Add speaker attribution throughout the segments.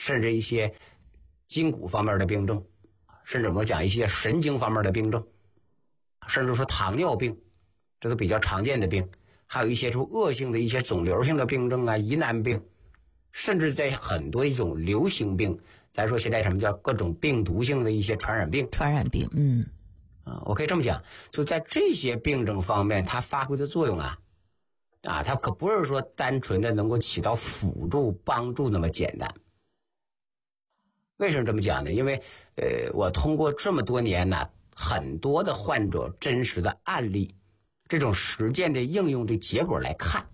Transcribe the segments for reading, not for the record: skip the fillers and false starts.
Speaker 1: 甚至一些筋骨方面的病症，甚至我们讲一些神经方面的病症，甚至说糖尿病，这都比较常见的病，还有一些说恶性的一些肿瘤性的病症啊，疑难病，甚至在很多一种流行病，咱说现在什么叫各种病毒性的一些传染病，我可以这么讲，就在这些病症方面，它发挥的作用它可不是说单纯的能够起到辅助帮助那么简单。为什么这么讲呢？因为我通过这么多年呢，很多的患者真实的案例，这种实践的应用的结果来看，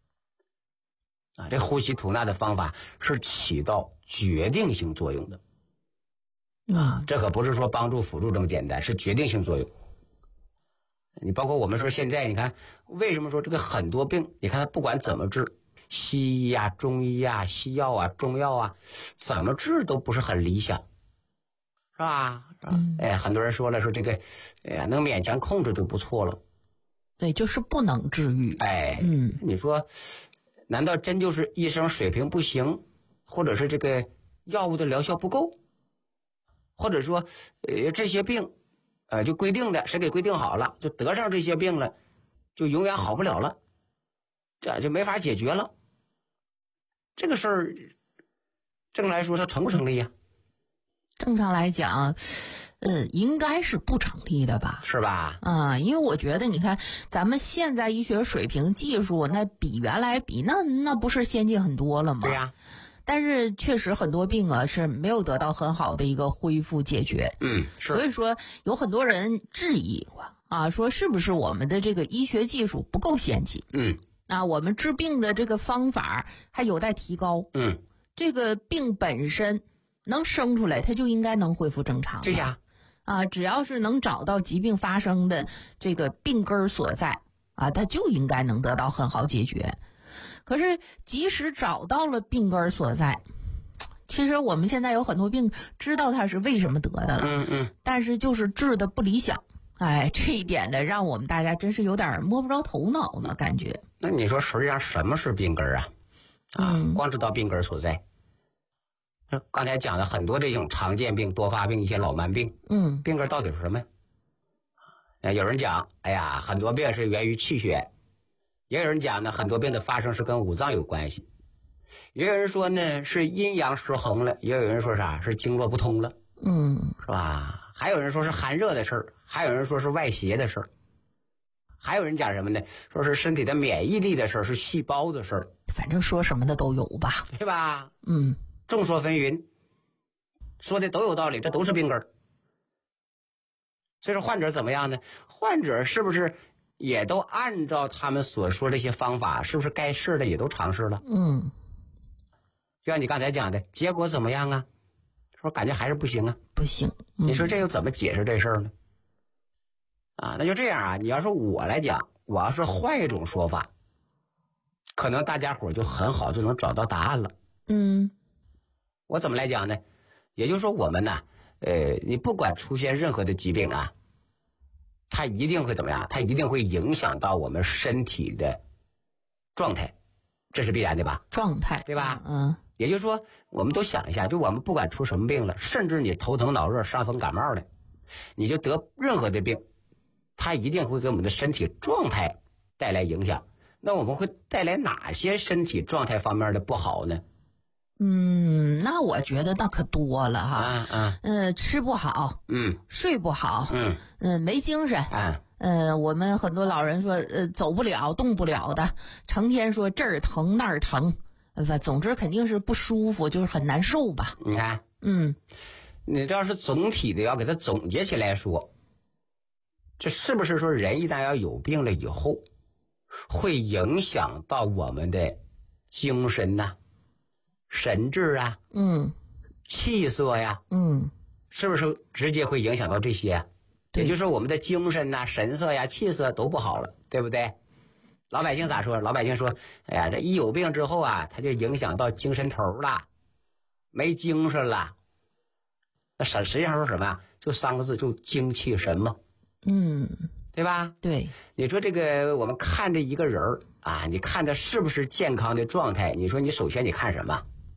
Speaker 1: 这呼吸吐纳的方法是起到决定性作用的。这可不是说帮助辅助这么简单，是决定性作用。你包括我们说现在，你看为什么说这个很多病，你看它不管怎么治，西医啊、中医啊、西药啊、中药啊，怎么治都不是很理想，是吧？很多人说了，说这个，能勉强控制就不错了。
Speaker 2: 对，就是不能治愈。
Speaker 1: 你说，难道真就是医生水平不行，或者是这个药物的疗效不够，或者说，这些病，就规定的，谁给规定好了，就得上这些病了，就永远好不了了，这就没法解决了。这个事儿，正来说，它成不成立呀？
Speaker 2: 正常来讲，应该是不成立的吧？
Speaker 1: 是吧？
Speaker 2: 因为我觉得，你看咱们现在医学水平、技术，那比原来比，那不是先进很多了吗？
Speaker 1: 对呀。
Speaker 2: 但是确实很多病是没有得到很好的一个恢复解决。
Speaker 1: 是。
Speaker 2: 所以说有很多人质疑过说是不是我们的这个医学技术不够先进？我们治病的这个方法还有待提高。这个病本身能生出来，它就应该能恢复正常。
Speaker 1: 对呀。
Speaker 2: 只要是能找到疾病发生的这个病根所在它就应该能得到很好解决。可是即使找到了病根所在，其实我们现在有很多病知道它是为什么得的了，但是就是治的不理想。这一点呢，让我们大家真是有点摸不着头脑了，感觉。
Speaker 1: 那你说实际上什么是病根光知道病根所在。刚才讲的很多这种常见病、多发病、一些老慢病，病根到底是什么呀？有人讲，很多病是源于气血，也有人讲呢，很多病的发生是跟五脏有关系，也有人说呢是阴阳失衡了，也有人说是经络不通了，是吧？还有人说是寒热的事儿，还有人说是外邪的事儿，还有人讲什么呢？说是身体的免疫力的事儿，是细胞的事儿，
Speaker 2: 反正说什么的都有吧，
Speaker 1: 对吧？众说纷纭，说的都有道理，这都是病根儿。所以说患者怎么样呢？患者是不是也都按照他们所说这些方法，是不是该试的也都尝试了？就像你刚才讲的，结果怎么样啊？说感觉还是不行啊，
Speaker 2: 不行。
Speaker 1: 你说这又怎么解释这事儿呢？那就这样你要说我来讲，我要是换一种说法，可能大家伙就很好就能找到答案了。我怎么来讲呢？也就是说我们呢，你不管出现任何的疾病它一定会怎么样？它一定会影响到我们身体的状态，这是必然的吧？
Speaker 2: 状态，
Speaker 1: 对吧？也就是说，我们都想一下，就我们不管出什么病了，甚至你头疼脑热、伤风感冒的，你就得任何的病，它一定会给我们的身体状态带来影响。那我们会带来哪些身体状态方面的不好呢？
Speaker 2: 那我觉得那可多了哈。吃不好，睡不好，没精神，我们很多老人说，走不了、动不了的，成天说这儿疼那儿疼，总之肯定是不舒服，就是很难受吧。
Speaker 1: 你看，你这要是总体的要给它总结起来说，这是不是说人一旦要有病了以后，会影响到我们的精神神志气色呀，是不是直接会影响到这些？也就是说我们的精神神色呀、气色都不好了，对不对？老百姓咋说？老百姓说，这一有病之后他就影响到精神头了，没精神了。那实际上说什么就三个字，就精气神嘛。对吧？
Speaker 2: 对。
Speaker 1: 你说这个我们看这一个人你看他是不是健康的状态？你说你首先你看什么？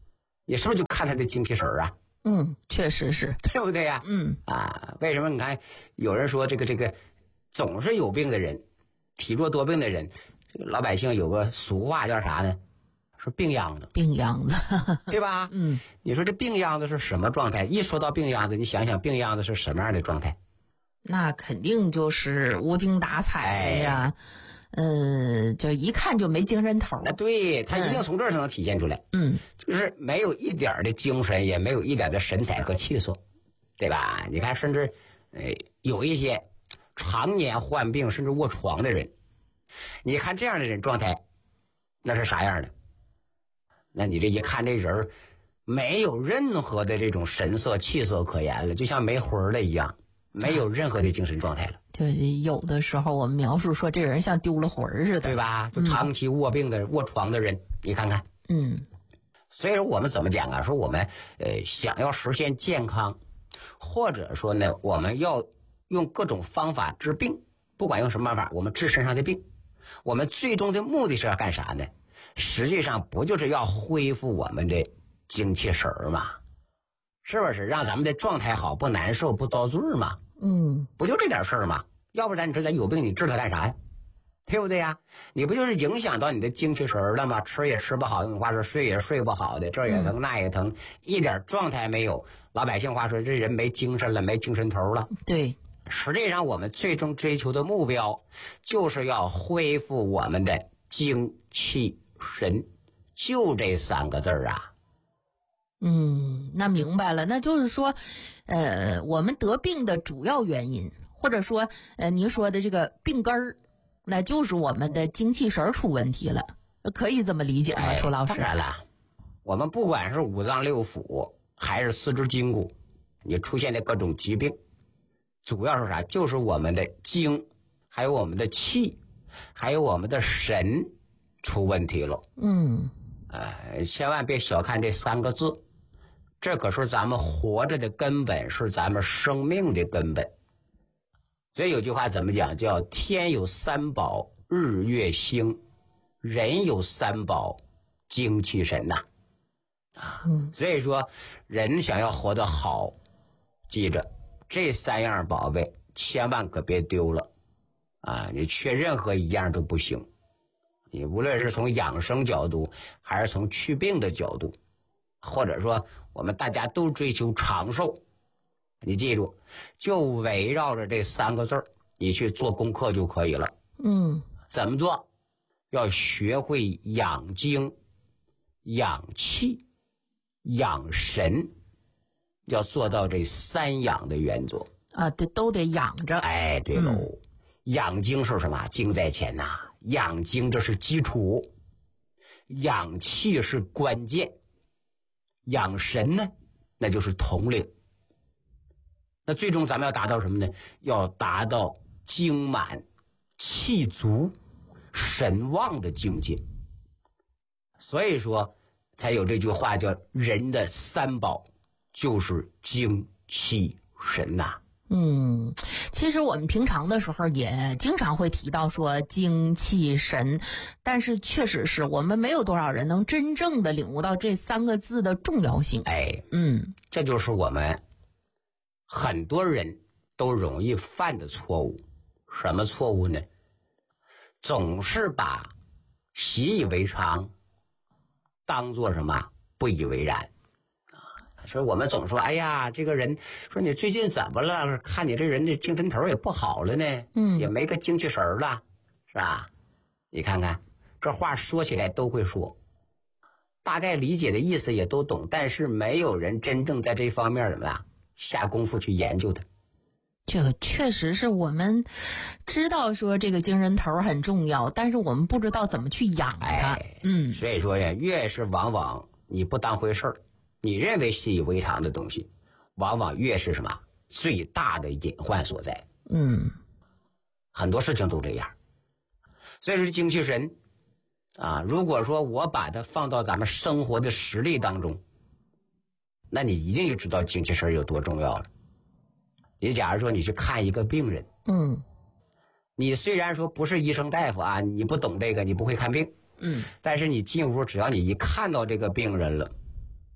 Speaker 1: 你是不是就看他的精气神啊？
Speaker 2: 确实是，
Speaker 1: 对不对呀？为什么你看有人说这个总是有病的人，体弱多病的人，这个老百姓有个俗话叫啥呢？说病秧子，
Speaker 2: 病秧子，
Speaker 1: 对吧？你说这病秧子是什么状态？一说到病秧子，你想想病秧子是什么样的状态？
Speaker 2: 那肯定就是无精打采呀，就一看就没精神头。
Speaker 1: 对，他一定从这儿才能体现出来。就是没有一点的精神，也没有一点的神采和气色，对吧？你看，甚至有一些常年患病甚至卧床的人，你看这样的人状态，那是啥样的？那你这一看这人没有任何的这种神色气色可言了，就像没魂了一样，没有任何的精神状态了。
Speaker 2: 就是有的时候我们描述说这人像丢了魂似的，
Speaker 1: 对吧？就长期卧病的、卧床的人，你看看。所以说我们怎么讲啊？说我们想要实现健康，或者说呢，我们要用各种方法治病，不管用什么办法，我们治身上的病，我们最终的目的是要干啥呢？实际上不就是要恢复我们的精气神儿吗？是不是让咱们的状态好，不难受，不遭罪吗？不就这点事儿吗？要不然你说咱有病你治它干啥呀？对不对呀？你不就是影响到你的精气神了吗？吃也吃不好，用话说睡也睡不好的，这也疼那也疼，一点状态没有。老百姓话说，这人没精神了，没精神头了。
Speaker 2: 对，
Speaker 1: 实际上我们最终追求的目标，就是要恢复我们的精气神，就这3个字啊。
Speaker 2: 那明白了，那就是说，我们得病的主要原因，或者说，您说的这个病根儿，那就是我们的精气神出问题了，可以这么理解吗？楚老师？
Speaker 1: 当然了，我们不管是五脏六腑，还是四肢筋骨，你出现的各种疾病，主要是啥？就是我们的精，还有我们的气，还有我们的神出问题了。千万别小看这3个字，这可是咱们活着的根本，是咱们生命的根本。所以有句话怎么讲？叫天有3宝，日月星；人有3宝，精气神呐。所以说人想要活得好，记着这3样宝贝千万可别丢了啊！你缺任何一样都不行。你无论是从养生角度，还是从祛病的角度，或者说我们大家都追求长寿，你记住，就围绕着这3个字儿，你去做功课就可以了。怎么做？要学会养精、养气、养神，要做到这3养的原则
Speaker 2: 啊，都得养着。
Speaker 1: 对喽，养精是什么？精在前呐。养精这是基础，养气是关键，养神呢，那就是统领。那最终咱们要达到什么呢？要达到精满、气足、神旺的境界。所以说才有这句话叫人的3宝就是精气神呐。
Speaker 2: 其实我们平常的时候也经常会提到说精气神，但是确实是我们没有多少人能真正的领悟到这3个字的重要性。
Speaker 1: 这就是我们很多人都容易犯的错误。什么错误呢？总是把习以为常当做什么不以为然。所以我们总说，哎呀，这个人说你最近怎么了？看你这人的精神头也不好了呢，也没个精气神了，是吧？你看看这话说起来都会说，大概理解的意思也都懂，但是没有人真正在这方面怎么样下功夫去研究它。
Speaker 2: 这个确实是我们知道说这个精神头很重要，但是我们不知道怎么去养它。
Speaker 1: 所以说呀，越是往往你不当回事儿，你认为习以为常的东西，往往越是什么最大的隐患所在。很多事情都这样。所以说精气神啊，如果说我把它放到咱们生活的实例当中，那你一定就知道精气神有多重要了。你假如说你去看一个病人，你虽然说不是医生大夫啊，你不懂这个，你不会看病，但是你进屋，只要你一看到这个病人了，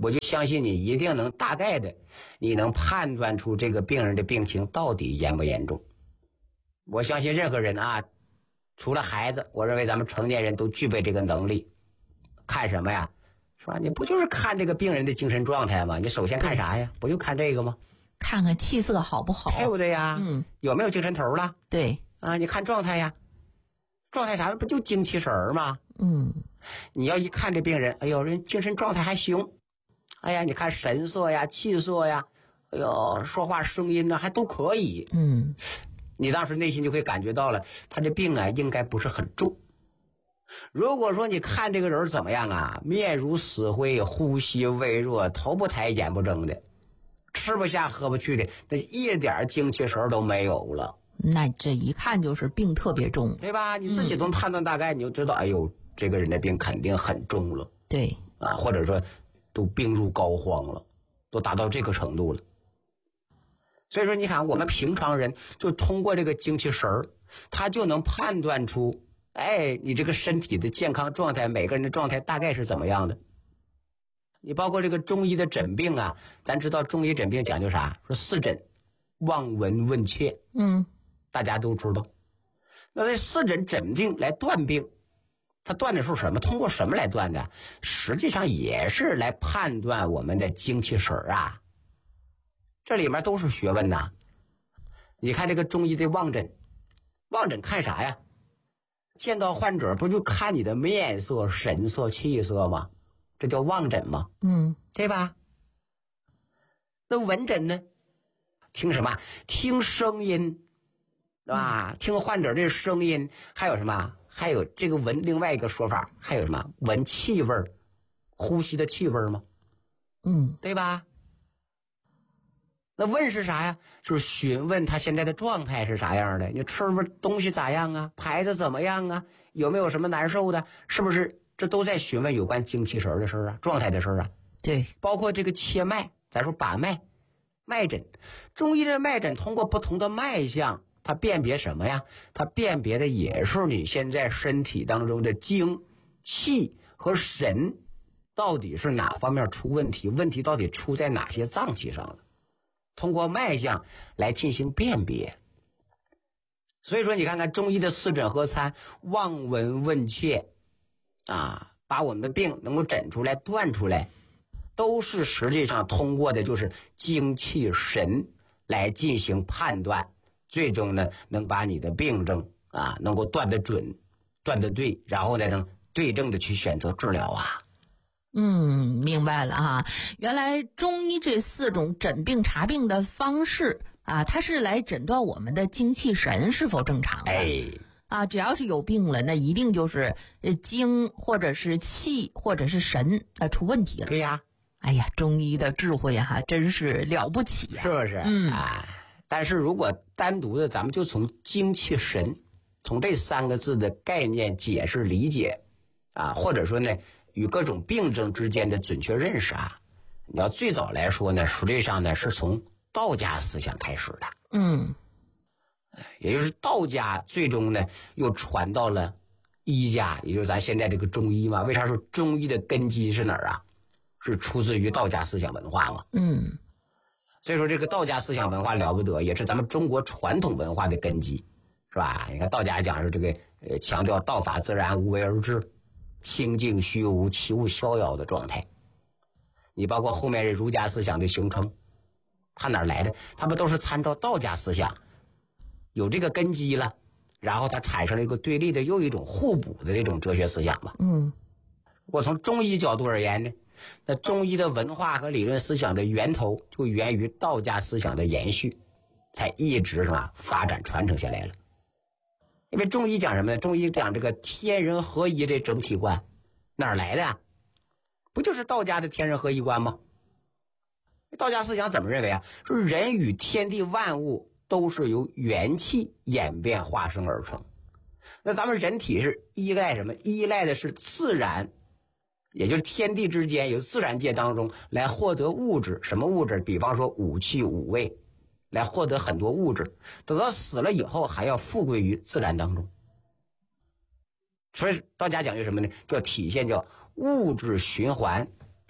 Speaker 1: 我就相信你一定能大概的，你能判断出这个病人的病情到底严不严重。我相信任何人啊，除了孩子，我认为咱们成年人都具备这个能力。看什么呀？是吧？你不就是看这个病人的精神状态吗？你首先看啥呀？不就看这个吗？
Speaker 2: 看看气色好不好，
Speaker 1: 对不对呀？有没有精神头了？
Speaker 2: 对
Speaker 1: 啊，你看状态呀，状态啥不就精气神儿吗？你要一看这病人，哎呦，人精神状态还行，哎呀，你看神色呀、气色呀，哎呦，说话声音呢还都可以。你当时内心就会感觉到了，他这病啊应该不是很重。如果说你看这个人怎么样啊，面如死灰，呼吸微弱，头不抬眼不睁的，吃不下喝不去的，那一点精气神都没有了，
Speaker 2: 那这一看就是病特别重，
Speaker 1: 对吧？你自己都判断大概，你就知道，哎呦，这个人的病肯定很重了。
Speaker 2: 对
Speaker 1: 啊，或者说都病入膏肓了，都达到这个程度了。所以说你看我们平常人就通过这个精气神儿，他就能判断出，哎，你这个身体的健康状态，每个人的状态大概是怎么样的。你包括这个中医的诊病啊，咱知道中医诊病讲究啥？说四诊：望、闻、问、切。大家都知道。那这四诊诊病来断病，它断的是什么？通过什么来断的？实际上也是来判断我们的精气神啊。这里面都是学问呐。你看这个中医的望诊，望诊看啥呀？见到患者不就看你的面色、神色、气色吗？这叫望诊吗？对吧？那闻诊呢？听什么？听声音，对吧？听患者这声音，还有什么？还有这个闻，另外一个说法还有什么？闻气味，呼吸的气味吗？对吧？那问是啥呀？就是询问他现在的状态是啥样的，你吃不东西咋样啊？排的怎么样啊？有没有什么难受的？是不是？这都在询问有关精气神的事啊，状态的事啊。
Speaker 2: 对，
Speaker 1: 包括这个切脉，咱说把脉，脉诊，中医的脉诊通过不同的脉象，它辨别什么呀？它辨别的也是你现在身体当中的精、气和神到底是哪方面出问题，问题到底出在哪些脏器上了，通过脉象来进行辨别。所以说你看看中医的四诊合参，望、闻、问、切啊，把我们的病能够诊出来、断出来，都是实际上通过的就是精气神来进行判断，最终呢能把你的病症啊能够断得准、断得对，然后呢能对症的去选择治疗啊。
Speaker 2: 明白了哈。原来中医这4种诊病查病的方式啊，它是来诊断我们的精气神是否正常的。只要是有病了，那一定就是精或者是气或者是神出问题了。
Speaker 1: 对呀。
Speaker 2: 哎呀，中医的智慧真是了不起呀，
Speaker 1: 是不是？但是如果单独的，咱们就从精气神，从这3个字的概念解释理解啊，或者说呢，与各种病症之间的准确认识啊，你要最早来说呢，实际上呢是从道家思想开始的。也就是道家最终呢又传到了医家，也就是咱现在这个中医嘛。为啥说中医的根基是哪儿啊？是出自于道家思想文化嘛。所以说这个道家思想文化了不得，也是咱们中国传统文化的根基，是吧？你看道家讲是这个强调道法自然，无为而治，清净虚无，其物逍遥的状态。你包括后面儒家思想的形成，它哪来的？它不都是参照道家思想，有这个根基了，然后它产生了一个对立的又一种互补的这种哲学思想嘛。我从中医角度而言呢，那中医的文化和理论思想的源头就源于道家思想的延续，才一直发展传承下来了。因为中医讲什么呢？中医讲这个天人合一这整体观，哪儿来的啊？不就是道家的天人合一观吗？道家思想怎么认为啊？是人与天地万物都是由元气演变化生而成。那咱们人体是依赖什么？依赖的是自然，也就是天地之间，由自然界当中来获得物质。什么物质？比方说五气五味，来获得很多物质。等到死了以后，还要复归于自然当中。所以道家讲究什么呢？叫体现叫物质循环，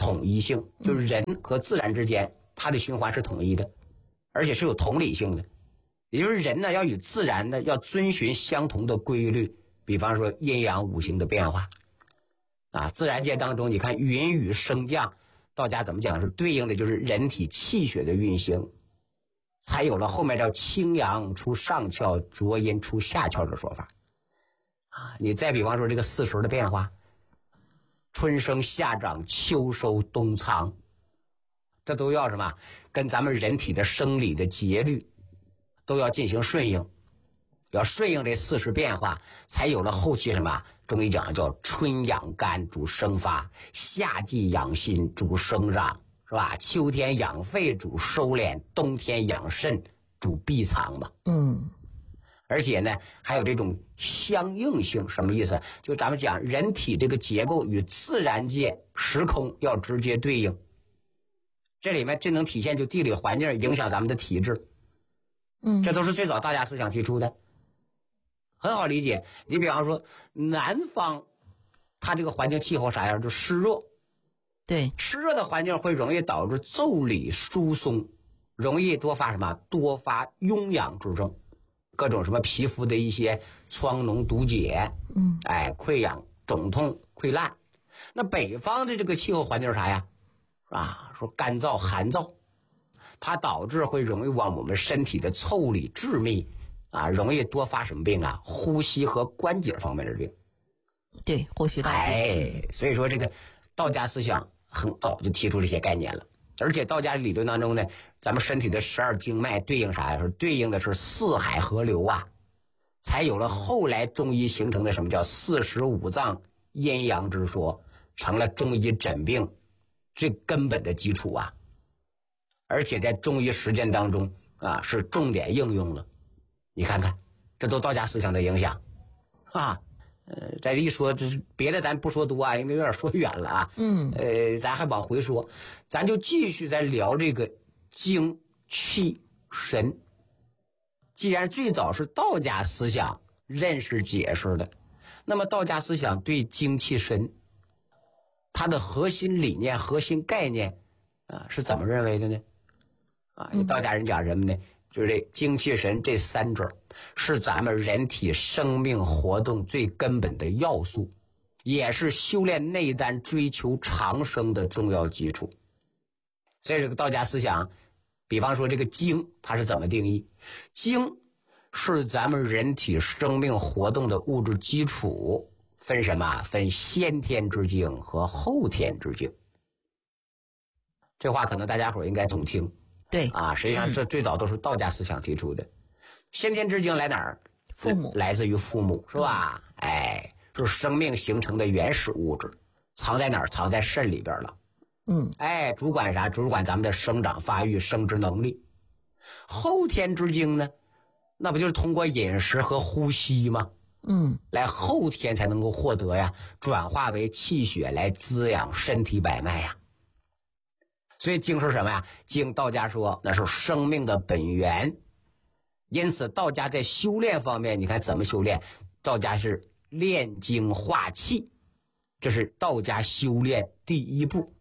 Speaker 1: 统一性，就是人和自然之间它的循环是统一的，而且是有同理性的。也就是人呢要与自然呢要遵循相同的规律，比方说阴阳五行的变化啊，自然界当中你看云雨升降，道家怎么讲是对应的就是人体气血的运行，才有了后面叫清阳出上窍，浊阴出下窍的说法啊。你再比方说这个四时的变化，春生夏长秋收冬藏，这都要什么跟咱们人体的生理的节律都要进行顺应，要顺应这四时变化，才有了后期什么中医讲叫春养肝主生发，夏季养心主生长，是吧？秋天养肺主收敛，冬天养肾主闭藏嘛。而且呢还有这种相应性，什么意思？就咱们讲人体这个结构与自然界时空要直接对应，这里面就能体现就地理环境影响咱们的体质。这都是最早道家思想提出的，很好理解。你比方说南方它这个环境气候啥样，就湿热，
Speaker 2: 对，
Speaker 1: 湿热的环境会容易导致腠理疏松，容易多发什么多发痈痒之症，各种什么皮肤的一些疮脓毒结，溃疡肿痛溃烂。那北方的这个气候环境是啥呀？说干燥寒燥，它导致会容易往我们身体的腠理致密容易多发什么病啊？呼吸和关节方面的病。
Speaker 2: 对，呼吸道病。
Speaker 1: 所以说这个道家思想很早就提出这些概念了。而且道家理论当中呢，咱们身体的12经脉对应啥呀？是对应的是四海河流啊，才有了后来中医形成的什么叫45脏阴阳之说，成了中医诊病最根本的基础啊。而且在中医实践当中是重点应用了。你看看，这都道家思想的影响再一说这别的咱不说多因为有点说远了啊。咱还往回说，咱就继续再聊这个精气神。既然最早是道家思想认识解释的，那么道家思想对精气神它的核心理念核心概念是怎么认为的呢？道家人讲什么呢？就是这精气神这三者是咱们人体生命活动最根本的要素，也是修炼内丹追求长生的重要基础。所以这个道家思想，比方说这个精它是怎么定义？精是咱们人体生命活动的物质基础，分什么？分先天之精和后天之精。这话可能大家伙应该总听。
Speaker 2: 对
Speaker 1: 实际上这最早都是道家思想提出的。先天之精来哪儿？
Speaker 2: 父母，
Speaker 1: 来自于父母，是吧？是生命形成的原始物质，藏在哪儿？藏在肾里边了。主管啥？主管咱们的生长发育生殖能力。后天之精呢，那不就是通过饮食和呼吸吗？来后天才能够获得呀，转化为气血来滋养身体百脉呀。所以精是什么呀？精道家说那是生命的本源。因此道家在修炼方面，你看怎么修炼？道家是炼精化气，这是道家修炼第一步。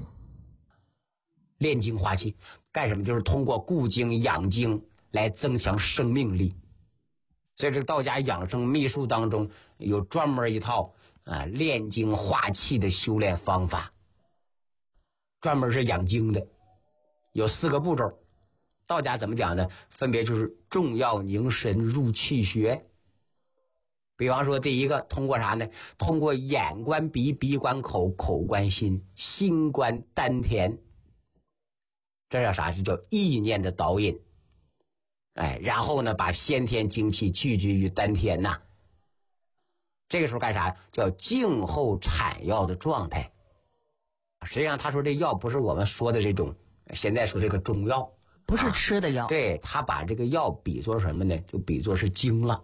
Speaker 1: 炼精化气干什么？就是通过固精养精来增强生命力。所以这个道家养生秘术当中有专门一套炼精化气的修炼方法，专门是养精的，有4个步骤。道家怎么讲呢？分别就是重要凝神入气穴。比方说第一个通过啥呢？通过眼观鼻，鼻观口，口观心，心观丹田。这叫啥？这叫意念的导引。然后呢把先天精气聚集于丹田呐。这个时候干啥？叫静候产药的状态。实际上他说这药不是我们说的这种现在说这个中药，
Speaker 2: 不是吃的药。
Speaker 1: 对，他把这个药比作什么呢？就比作是精了。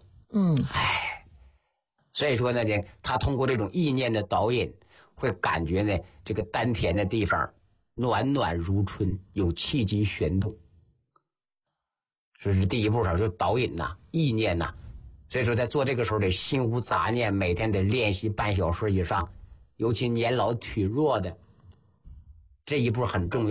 Speaker 1: 所以说呢他通过这种意念的导引，会感觉呢这个丹田的地方暖暖如春，有气机旋动。这是第一步就导引意念所以说在做这个时候得心无杂念，每天得练习半小时以上。尤其年老体弱的这一步很重要。